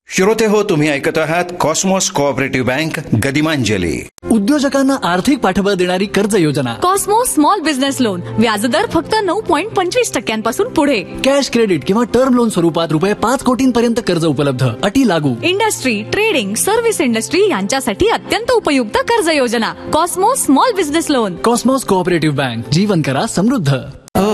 श्रोते हो, तुम्ही ऐकत आहात कॉस्मॉस कोऑपरेटिव्ह बँक गदिमांजली. उद्योजकांना आर्थिक पाठबळ देणारी कर्ज योजना कॉस्मॉस स्मॉल बिझनेस लोन. व्याजदर फक्त 9.25% पुढे. कॅश क्रेडिट किंवा टर्म लोन स्वरूपात ₹5 कोटींपर्यंत कर्ज उपलब्ध. अटी लागू. इंडस्ट्री, ट्रेडिंग, सर्व्हिस इंडस्ट्री यांच्यासाठी अत्यंत उपयुक्त कर्ज योजना. Cosmos small business loan. Cosmos cooperative bank. जीवन करा समृद्ध.